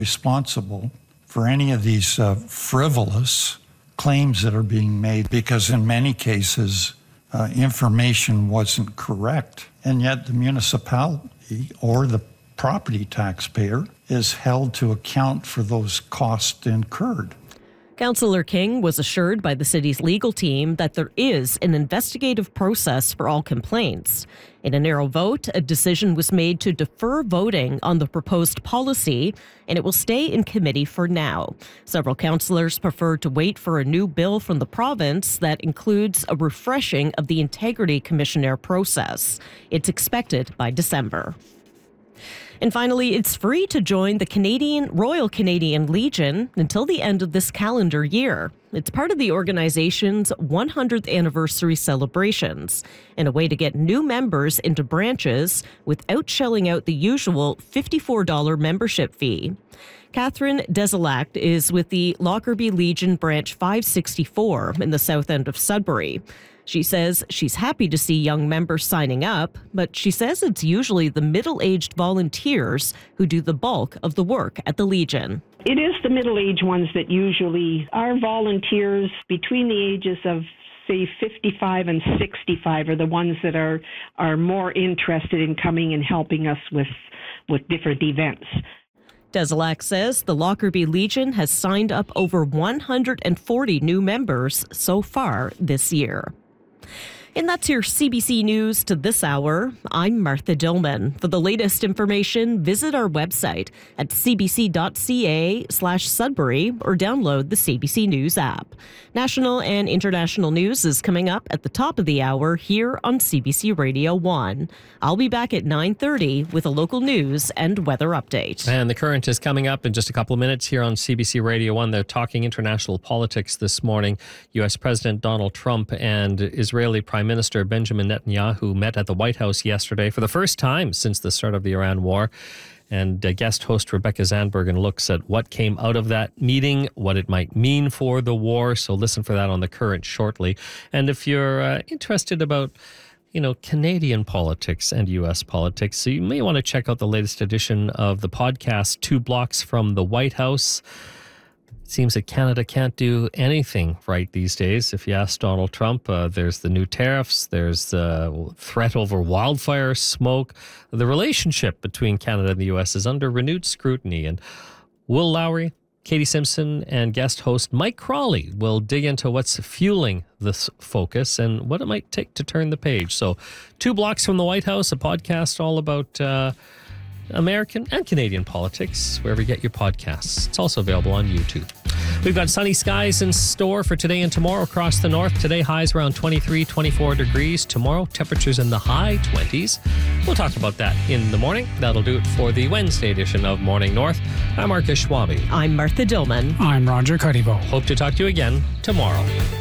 responsible for any of these frivolous claims that are being made, because in many cases, information wasn't correct. And yet the municipality or the property taxpayer is held to account for those costs incurred. Councillor King was assured by the city's legal team that there is an investigative process for all complaints. In a narrow vote, a decision was made to defer voting on the proposed policy, and it will stay in committee for now. Several councillors preferred to wait for a new bill from the province that includes a refreshing of the Integrity Commissioner process. It's expected by December. And finally, it's free to join the Royal Canadian Legion until the end of this calendar year. It's part of the organization's 100th anniversary celebrations and a way to get new members into branches without shelling out the usual $54 membership fee. Catherine Deselac is with the Lockerbie Legion Branch 564 in the south end of Sudbury. She says she's happy to see young members signing up, but she says it's usually the middle-aged volunteers who do the bulk of the work at the Legion. It is the middle-aged ones that usually are volunteers between the ages of, say, 55 and 65 are the ones that are more interested in coming and helping us with different events. Deselac says the Lockerbie Legion has signed up over 140 new members so far this year. And that's your CBC News to this hour. I'm Martha Dillman. For the latest information, visit our website at cbc.ca/Sudbury or download the CBC News app. National and international news is coming up at the top of the hour here on CBC Radio 1. I'll be back at 9:30 with a local news and weather update. And The Current is coming up in just a couple of minutes here on CBC Radio 1. They're talking international politics this morning. U.S. President Donald Trump and Israeli Prime Minister Benjamin Netanyahu met at the White House yesterday for the first time since the start of the Iran war. And guest host Rebecca Zandbergen looks at what came out of that meeting, what it might mean for the war. So listen for that on The Current shortly. And if you're interested about Canadian politics and U.S. politics, so you may want to check out the latest edition of the podcast, 2 Blocks from the White House. Seems that Canada can't do anything right these days. If you ask Donald Trump, there's the new tariffs, there's the threat over wildfire smoke. The relationship between Canada and the U.S. is under renewed scrutiny. And Will Lowry, Katie Simpson, and guest host Mike Crawley will dig into what's fueling this focus and what it might take to turn the page. So 2 Blocks from the White House, a podcast all about American and Canadian politics, wherever you get your podcasts. It's also available on YouTube. We've got sunny skies in store for today and tomorrow across the north. Today, highs around 23, 24 degrees. Tomorrow, temperatures in the high 20s. We'll talk about that in the morning. That'll do it for the Wednesday edition of Morning North. I'm Marcus Schwabe. I'm Martha Dillman. I'm Roger Cuddivo. Hope to talk to you again tomorrow.